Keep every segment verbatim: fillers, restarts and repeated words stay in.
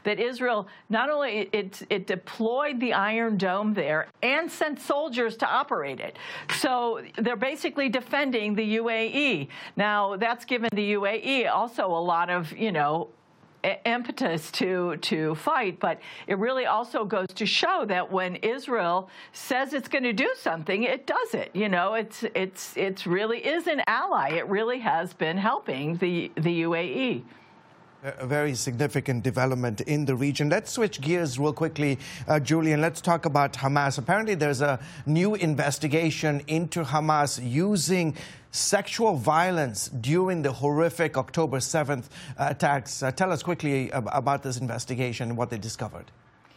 that Israel not only it, it deployed the Iron Dome there and sent soldiers to operate it. So they're basically defending the U A E. Now, that's given the U A E also a lot of, you know, impetus to to fight, but it really also goes to show that when Israel says it's going to do something, it does it. You know, it's it's it's really is an ally. It really has been helping the the U A E. A very significant development in the region. Let's switch gears real quickly, uh, Julian. Let's talk about Hamas. Apparently, there's a new investigation into Hamas using sexual violence during the horrific October seventh uh, attacks. Uh, tell us quickly ab about this investigation and what they discovered.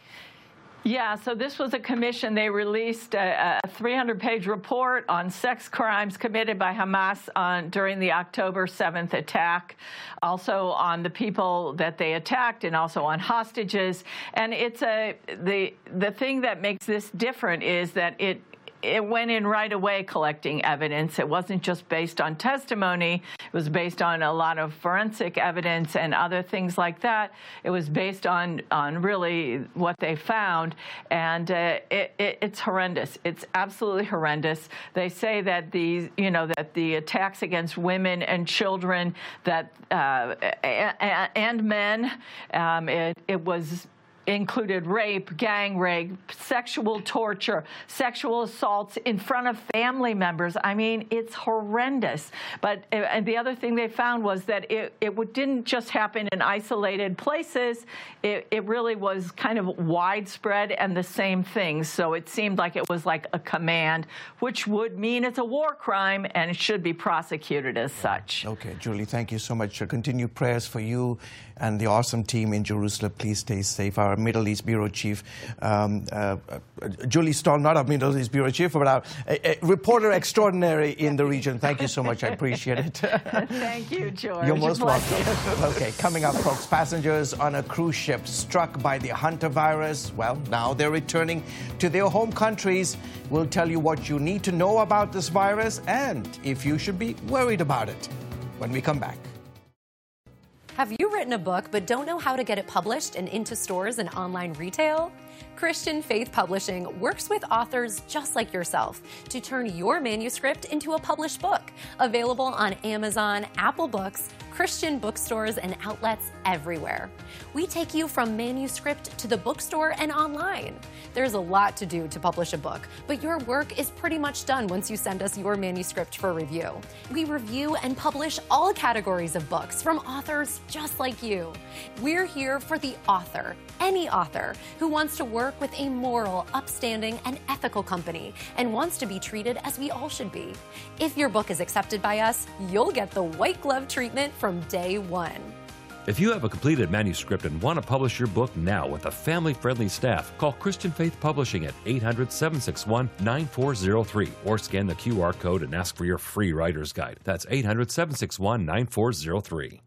Yeah, so this was a commission. They released a three hundred page report on sex crimes committed by Hamas on, during the October seventh attack, also on the people that they attacked and also on hostages. And it's a the the thing that makes this different is that it it went in right away collecting evidence. It wasn't just based on testimony. It was based on a lot of forensic evidence and other things like that. It was based on, on really what they found. And uh, it, it, it's horrendous. It's absolutely horrendous. They say that the, you know, that the attacks against women and children that uh, and men, um, it, it was included rape, gang rape, sexual torture, sexual assaults in front of family members. I mean, it's horrendous. But and the other thing they found was that it, it didn't just happen in isolated places. It, it really was kind of widespread and the same things. So it seemed like it was like a command, which would mean it's a war crime and it should be prosecuted as such. Okay, Julie, thank you so much. Continued prayers for you and the awesome team in Jerusalem. Please stay safe. Our Middle East Bureau Chief, um, uh, uh, Julie Stahl, not our Middle East Bureau Chief, but our uh, uh, reporter extraordinary in the region. Thank you so much. I appreciate it. Thank you, George. You're most Bless welcome. You. Okay, coming up, folks, passengers on a cruise ship struck by the hantavirus. Well, now they're returning to their home countries. We'll tell you what you need to know about this virus and if you should be worried about it when we come back. Have you written a book but don't know how to get it published and into stores and online retail? Christian Faith Publishing works with authors just like yourself to turn your manuscript into a published book. Available on Amazon, Apple Books, Christian bookstores, and outlets everywhere. We take you from manuscript to the bookstore and online. There's a lot to do to publish a book, but your work is pretty much done once you send us your manuscript for review. We review and publish all categories of books from authors just like you. We're here for the author, any author, who wants to work with a moral, upstanding, and ethical company and wants to be treated as we all should be. If your book is accepted by us, you'll get the white glove treatment from day one. If you have a completed manuscript and want to publish your book now with a family-friendly staff, call Christian Faith Publishing at eight hundred, seven six one, nine four zero three or scan the Q R code and ask for your free writer's guide. That's eight hundred, seven six one, nine four zero three.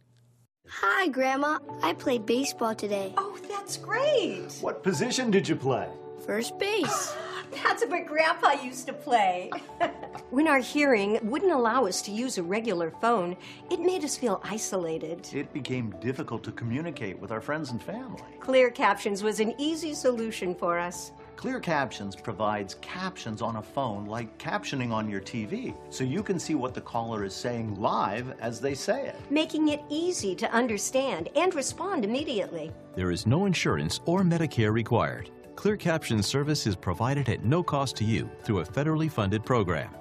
Hi, Grandma. I played baseball today. Oh, that's great. What position did you play? First base. That's what Grandpa used to play. When our hearing wouldn't allow us to use a regular phone, it made us feel isolated. It became difficult to communicate with our friends and family. Clear Captions was an easy solution for us. Clear Captions provides captions on a phone like captioning on your T V, so you can see what the caller is saying live as they say it, making it easy to understand and respond immediately. There is no insurance or Medicare required. Clear Captions service is provided at no cost to you through a federally funded program.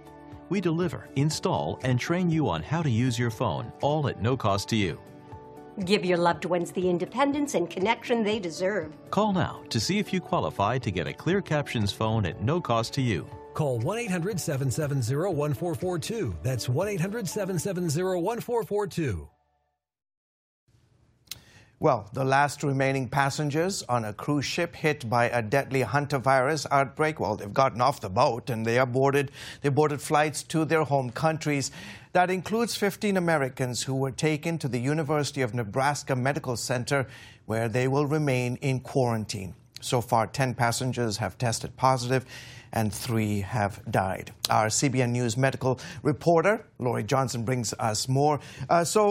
We deliver, install, and train you on how to use your phone, all at no cost to you. Give your loved ones the independence and connection they deserve. Call now to see if you qualify to get a Clear Captions phone at no cost to you. Call one eight hundred, seven seven zero, one four four two. That's one eight hundred, seven seven zero, one four four two. Well, the last remaining passengers on a cruise ship hit by a deadly hantavirus outbreak, well, they've gotten off the boat and they are boarded, they boarded flights to their home countries. That includes fifteen Americans who were taken to the University of Nebraska Medical Center, where they will remain in quarantine. So far, ten passengers have tested positive and three have died. Our C B N News medical reporter, Lori Johnson, brings us more. Uh, so,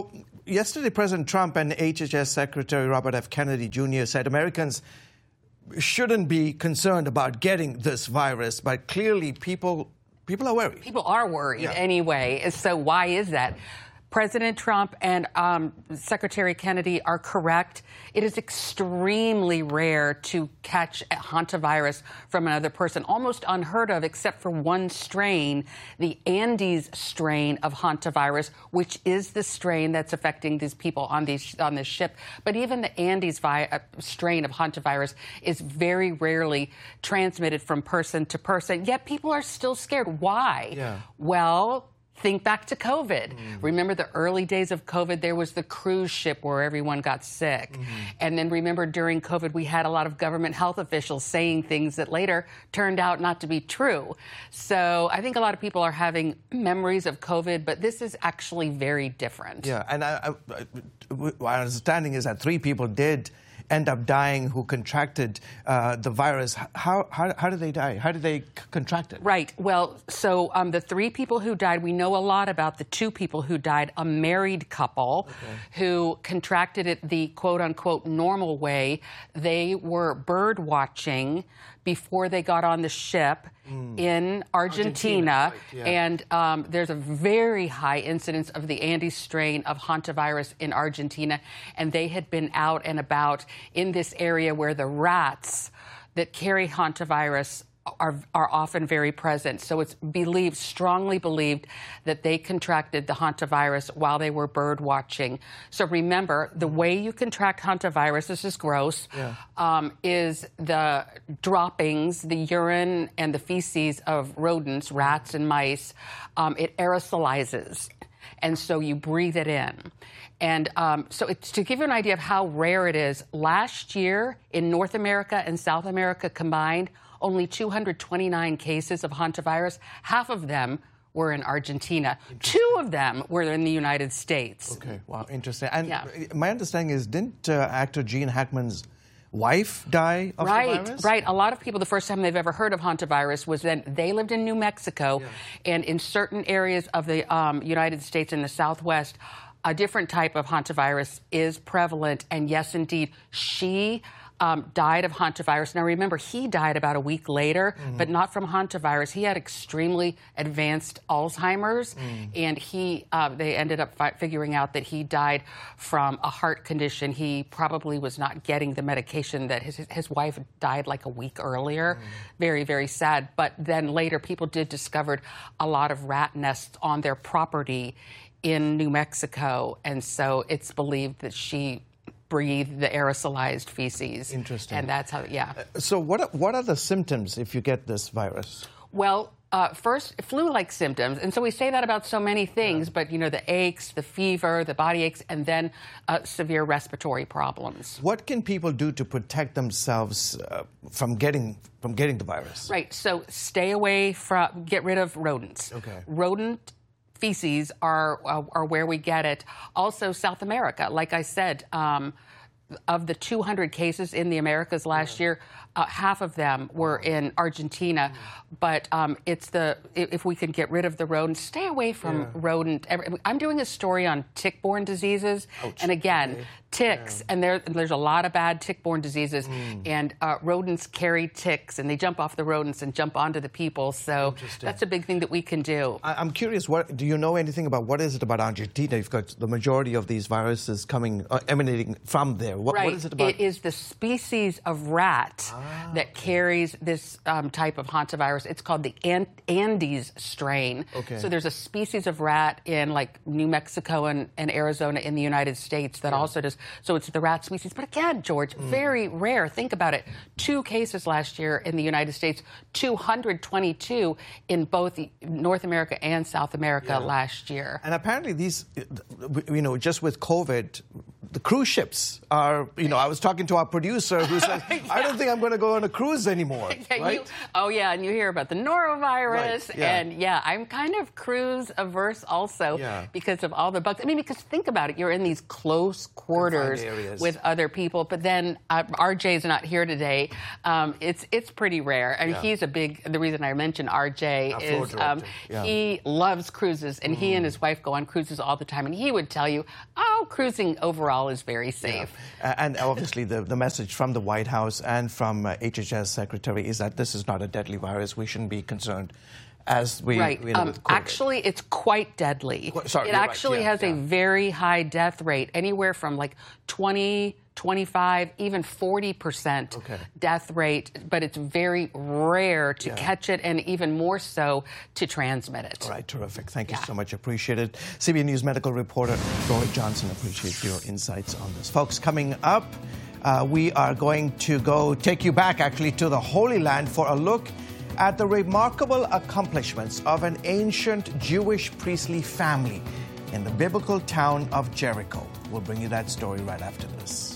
yesterday, President Trump and H H S Secretary Robert F. Kennedy Junior said Americans shouldn't be concerned about getting this virus, but clearly people people are worried. People are worried yeah. anyway. So why is that? President Trump and um, Secretary Kennedy are correct. It is extremely rare to catch a hantavirus from another person, almost unheard of except for one strain, the Andes strain of hantavirus, which is the strain that's affecting these people on these on this ship. But even the Andes vi- uh, strain of hantavirus is very rarely transmitted from person to person, yet people are still scared. Why? Yeah. Well, think back to COVID. Mm. Remember the early days of COVID, there was the cruise ship where everyone got sick. Mm-hmm. And then remember during COVID, we had a lot of government health officials saying things that later turned out not to be true. So I think a lot of people are having memories of COVID, but this is actually very different. Yeah, and I, I, my understanding is that three people did end up dying who contracted uh, the virus. How, how, how did they die? How did they c- contract it? Right. Well, so um, the three people who died, we know a lot about the two people who died, a married couple okay. who contracted it the quote-unquote normal way. They were bird watching before they got on the ship mm. in Argentina. Argentina right, yeah. And um, there's a very high incidence of the Andes strain of hantavirus in Argentina. And they had been out and about in this area where the rats that carry hantavirus are, are often very present. So it's believed, strongly believed, that they contracted the hantavirus while they were bird watching. So remember, the way you contract hantavirus, this is gross, yeah. um, is the droppings, the urine and the feces of rodents, rats and mice. Um, it aerosolizes. And so you breathe it in. And um, so it's, to give you an idea of how rare it is, last year in North America and South America combined, only two hundred twenty-nine cases of hantavirus. Half of them were in Argentina. Two of them were in the United States. Okay, wow, interesting. And yeah. my understanding is, didn't uh, actor Gene Hackman's wife die of right, the virus? Right, A lot of people, the first time they've ever heard of hantavirus was then they lived in New Mexico, yeah. and in certain areas of the um, United States in the Southwest, a different type of hantavirus is prevalent. And yes, indeed, she Um, died of hantavirus. Now, remember, he died about a week later, mm-hmm. but not from hantavirus. He had extremely advanced Alzheimer's, mm. and he uh, they ended up fi- figuring out that he died from a heart condition. He probably was not getting the medication that his, his wife died like a week earlier. Mm. Very, very sad. But then later, people did discover a lot of rat nests on their property in New Mexico, and so it's believed that she breathe the aerosolized feces. Interesting. And that's how, yeah. Uh, so what are, what are the symptoms if you get this virus? Well, uh, first, flu-like symptoms. And so we say that about so many things, yeah. but, you know, the aches, the fever, the body aches, and then uh, severe respiratory problems. What can people do to protect themselves uh, from getting from getting the virus? Right. So stay away from, get rid of rodents. Okay. Rodent feces are uh, are where we get it. Also, South America, like I said, um, of the two hundred cases in the Americas last year, uh, half of them were in Argentina. But um, it's the if we can get rid of the rodents, stay away from yeah. rodent. I'm doing a story on tick-borne diseases, Ouch. and again, okay. ticks, yeah. and there, there's a lot of bad tick-borne diseases, mm. and uh, rodents carry ticks, and they jump off the rodents and jump onto the people. So that's a big thing that we can do. I, I'm curious, what do you know anything about what is it about Argentina? You've got the majority of these viruses coming uh, emanating from there. What, right. what is it about? It is the species of rat ah, that okay. carries this um, type of hantavirus. It's called the Andes strain. Okay. So there's a species of rat in like New Mexico and, and Arizona in the United States that yeah. also does. So it's the rat species. But again, George, mm. very rare. Think about it. Two cases last year in the United States, two hundred twenty-two in both North America and South America yeah. last year. And apparently these, you know, just with COVID, the cruise ships are, you know, I was talking to our producer who says, yeah. I don't think I'm going to go on a cruise anymore, yeah, right? You, oh, yeah, and you hear about the norovirus, right. yeah. and yeah, I'm kind of cruise averse also yeah. because of all the bugs. I mean, because think about it, you're in these close quarters with other people, but then uh, R J's not here today. Um, it's it's pretty rare, and yeah. he's a big, the reason I mentioned R J our is um, yeah. he loves cruises, and mm. he and his wife go on cruises all the time, and he would tell you, oh, cruising overall is very safe. Yeah. And obviously the, the message from the White House and from uh, H H S Secretary is that this is not a deadly virus. We shouldn't be concerned as we... Right. You know, um, actually, it's quite deadly. Sorry, it actually right. yeah, has yeah. a very high death rate, anywhere from like twenty, twenty-five, even forty percent okay. death rate, but it's very rare to yeah. catch it and even more so to transmit it. All right, terrific. Thank you yeah. so much. Appreciate it. C B N News medical reporter Roy Johnson, appreciate your insights on this. Folks, coming up, uh, we are going to go take you back actually to the Holy Land for a look at the remarkable accomplishments of an ancient Jewish priestly family in the biblical town of Jericho. We'll bring you that story right after this.